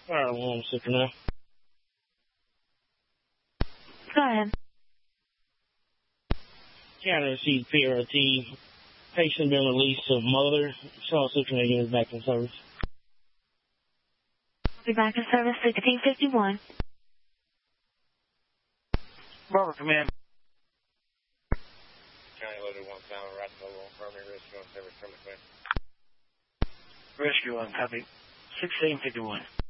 Alright, well, I'm sick now. Go ahead. County received PRT. Patient been released of mother. Charles Citrus unit back in service. Be back in service 1651. Robert, come in. County loaded 1 pound, right to the primary rescue on service from the Rescue on copy. 1651.